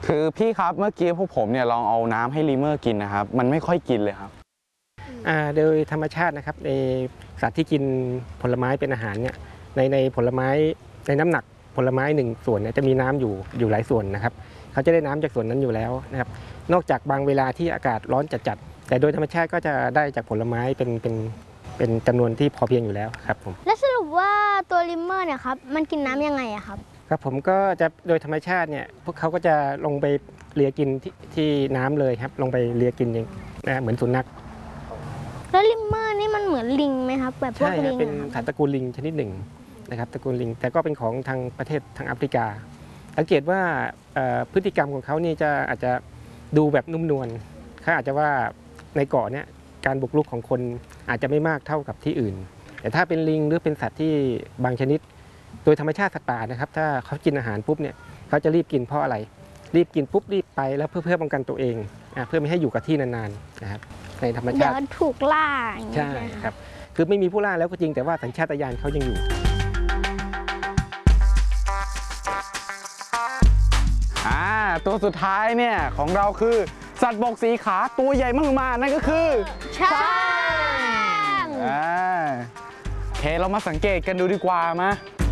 คือพี่ครับเมื่อกี้พวกผมเนี่ยลองเอาน้ำให้ลีเมอร์กินนะครับมันไม่ค่อยกินเลยครับโดยธรรมชาตินะครับในสัตว์ที่กินผลไม้เป็นอาหารเนี่ยในผลไม้ในน้ำหนักผลไม้1ส่วนเนี่ยจะมีน้ำอยู่หลายส่วนนะครับเขาจะได้น้ำจากส่วนนั้นอยู่แล้วนะครับนอกจากบางเวลาที่อากาศร้อนจัดๆแต่โดยธรรมชาติก็จะได้จากผลไม้เป็นจำนวนที่พอเพียงอยู่แล้วครับผมและสรุปว่าตัวลิมเมอร์เนี่ยครับมันกินน้ำยังไงอะครับครับผมก็จะโดยธรรมชาติเนี่ยพวกเขาก็จะลงไปเลียกินที่น้ำเลยครับลงไปเลียกินเองนะเหมือนสุนัขแล้วลิมเมอร์นี่มันเหมือนลิงไหมครับแบบพวกลิงเป็นสัตว์ตระกูลลิงชนิดหนึ่งนะครับตระกูลลิงแต่ก็เป็นของทางประเทศทางแอฟริกาสังเกตว่าพฤติกรรมของเขานี่อาจจะดูแบบนุ่มนวลเขาอาจจะว่าในเกาะเนี่ยการบุกรุกของคนอาจจะไม่มากเท่ากับที่อื่นแต่ถ้าเป็นลิงหรือเป็นสัตว์ที่บางชนิดโดยธรรมชาติสัตว์ป่านะครับถ้าเขากินอาหารปุ๊บเนี่ยเขาจะรีบกินเพราะอะไรรีบกินปุ๊บรีบไปแล้วเพื่อป้องกันตัวเองเพื่อไม่ให้อยู่กับที่นานๆนะครับในธรรมชาติเดี๋ยวถูกล่าใช่ครับคือไม่มีผู้ล่าแล้วก็จริงแต่ว่าสัญชาตญาณเขายังอยู่ตัวสุดท้ายเนี่ยของเราคือสัตว์บกสีขาตัวใหญ่มากๆนั่นก็คือช้างโอเคเรามาสังเกตกันดูดีกว่ามา